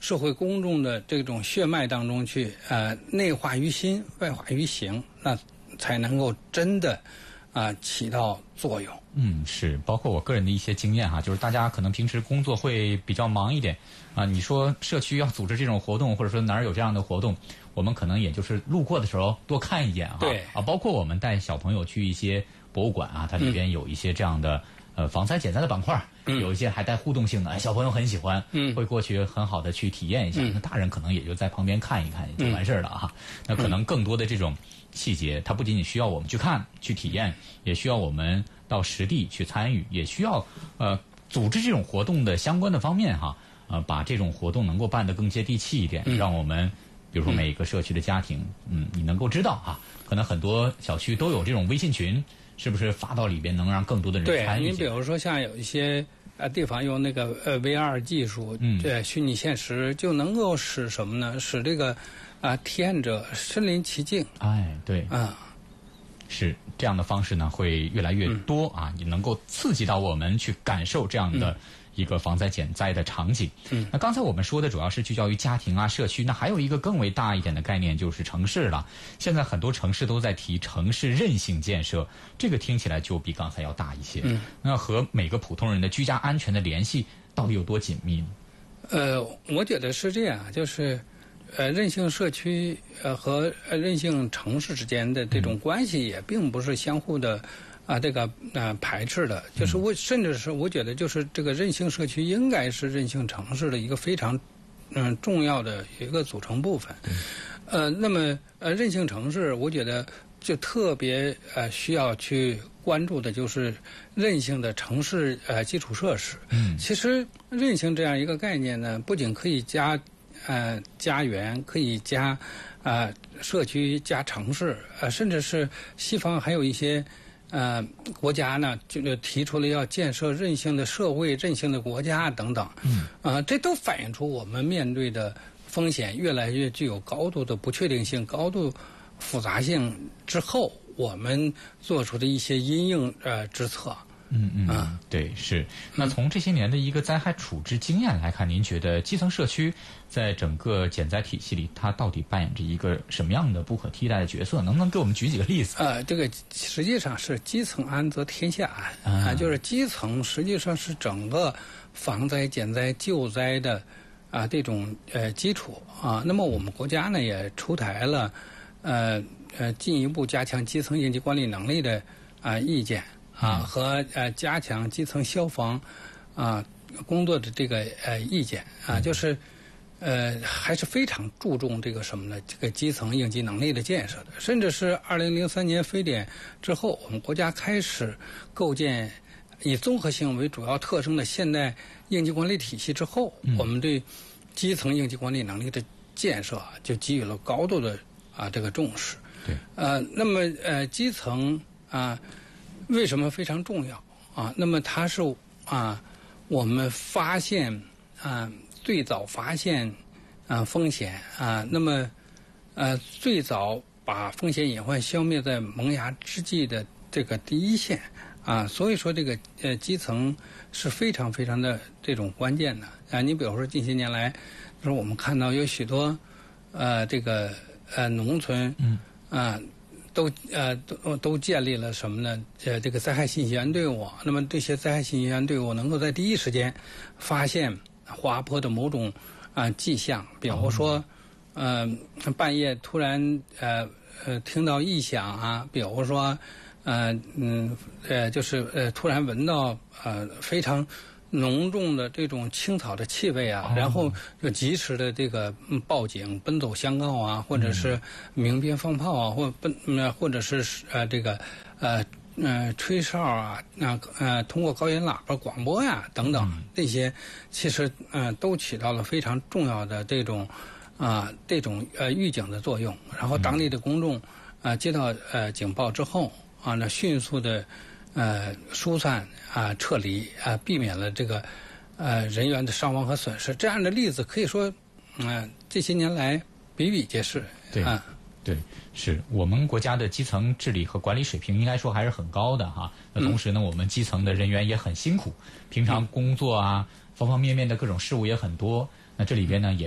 社会公众的这种血脉当中去，内化于心，外化于行，那才能够真的起到作用。 是，包括我个人的一些经验哈，就是大家可能平时工作会比较忙一点啊，你说社区要组织这种活动，或者说哪儿有这样的活动，我们可能也就是路过的时候多看一眼哈。 对啊，包括我们带小朋友去一些博物馆啊，它里边有一些这样的防灾减灾的板块，有一些还带互动性的，小朋友很喜欢，会过去很好的去体验一下。那大人可能也就在旁边看一看就完事儿了哈。那可能更多的这种细节，它不仅仅需要我们去看去体验，也需要我们到实地去参与，也需要组织这种活动的相关的方面哈，把这种活动能够办得更接地气一点，让我们比如说每一个社区的家庭，你能够知道哈，可能很多小区都有这种微信群，是不是发到里边能让更多的人参与？ 对，你比如说像有一些地方用那个VR 技术，虚拟现实就能够使什么呢？使这个体验者身临其境。 对是这样的方式呢，会越来越多也能够刺激到我们去感受这样的一个防灾减灾的场景。那刚才我们说的主要是聚焦于家庭社区，那还有一个更为大一点的概念就是城市了。现在很多城市都在提城市韧性建设，这个听起来就比刚才要大一些。那和每个普通人的居家安全的联系到底有多紧密呢？ 我觉得是这样，就是韧性社区和韧性城市之间的这种关系也并不是相互的排斥的，就是甚至是我觉得就是这个韧性社区应该是韧性城市的一个非常重要的一个组成部分。那么韧性城市我觉得就特别需要去关注的就是韧性的城市基础设施。其实韧性这样一个概念呢，不仅可以加家园，可以加社区加城市，甚至是西方还有一些国家呢，就提出了要建设韧性的社会、韧性的国家等等。这都反映出我们面对的风险越来越具有高度的不确定性、高度复杂性之后，我们做出的一些因应之策。 对，是。那从这些年的一个灾害处置经验来看，您觉得基层社区在整个减灾体系里，它到底扮演着一个什么样的不可替代的角色？能不能给我们举几个例子？ 这个实际上是基层安则天下安就是基层实际上是整个防灾、减灾、救灾的这种基础那么我们国家呢也出台了进一步加强基层应急管理能力的意见。和加强基层消防工作的这个意见就是还是非常注重这个什么呢？这个基层应急能力的建设的，甚至是2003年非典之后，我们国家开始构建以综合性为主要特征的现代应急管理体系之后，我们对基层应急管理能力的建设就给予了高度的这个重视。 对， 那么基层为什么非常重要那么它是我们发现最早发现风险那么最早把风险隐患消灭在萌芽之际的这个第一线所以说这个基层是非常非常的这种关键的你比如说近些年来，就是我们看到有许多这个农村都建立了什么呢？这个灾害信息源队伍。那么这些灾害信息源队伍能够在第一时间发现滑坡的某种迹象，比如说半夜突然听到异响比如说就是突然闻到非常浓重的这种青草的气味然后就及时的这个报警、奔走相告或者是鸣鞭放炮或者是这个吹哨通过高音喇叭广播等等这些，其实都起到了非常重要的这种预警的作用。然后当地的公众接到警报之后那迅速的疏散撤离避免了这个人员的伤亡和损失。这样的例子可以说这些年来比比皆是。 对，是我们国家的基层治理和管理水平应该说还是很高的那同时呢，我们基层的人员也很辛苦，平常工作方方面面的各种事务也很多。那这里边呢也